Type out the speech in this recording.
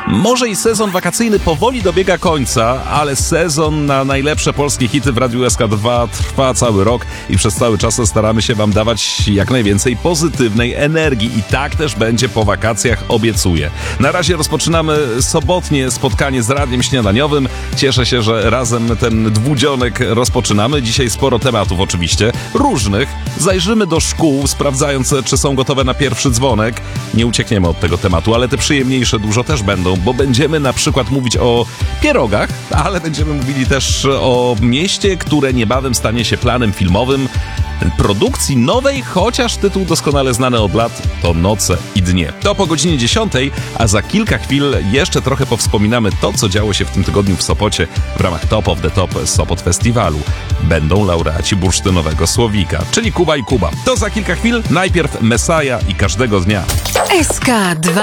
Może i sezon wakacyjny powoli dobiega końca, ale sezon na najlepsze polskie hity w Radiu SK2 trwa cały rok i przez cały czas staramy się wam dawać jak najwięcej pozytywnej energii i tak też będzie po wakacjach, obiecuję. Na razie rozpoczynamy sobotnie spotkanie z Radiem Śniadaniowym. Cieszę się, że razem ten dwudzionek rozpoczynamy. Dzisiaj sporo tematów oczywiście, różnych. Zajrzymy do szkół, sprawdzając, czy są gotowe na pierwszy dzwonek. Nie uciekniemy od tego tematu, ale te przyjemniejsze dużo też będą, bo będziemy na przykład mówić o pierogach, ale będziemy mówili też o mieście, które niebawem stanie się planem filmowym produkcji nowej, chociaż tytuł doskonale znany od lat to Noce i Dnie. To po godzinie 10, a za kilka chwil jeszcze trochę powspominamy to, co działo się w tym tygodniu w Sopocie w ramach Top of the Top Sopot Festiwalu. Będą laureaci bursztynowego słowika, czyli Kuba i Kuba. To za kilka chwil, najpierw Messiah i Każdego Dnia. SK2